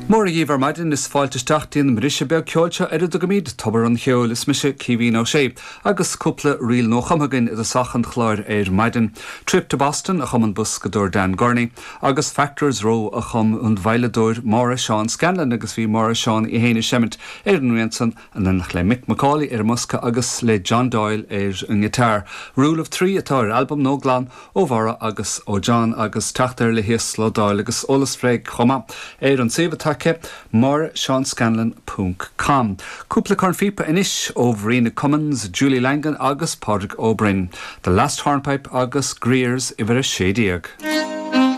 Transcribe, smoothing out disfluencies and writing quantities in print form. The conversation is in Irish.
Mór a dhíomhar maidin is fáilteisteachtaíon mrisise beag ceolte ar do gomíd tabar an cheol is mise cíhín ó sé, agus cúpla riil nó chamhagan is a sachan chláir ar maidin. Trip to Boston a chum an bus godóir Dan Gurney, agus Factors Row a chum an bhailedóir Máire Seán Scanlon agus bhí Máire Seán I héine semint ar an Rianson an annach le Mick McCauley ar Musca agus le John Doyle ar an gitar. Rule of Three atá ar album nó glan ó Bhara agus ó John agus teachtar le his le Doyle agus Olas Freig chuma ar an sébatá MareSeánScanlon.com. Cúpla corn fipa inis ó Verena Cummins, Julie Langan agus Padraig O'Brien. The Last Hornpipe agus Greers i bhar a sédíag.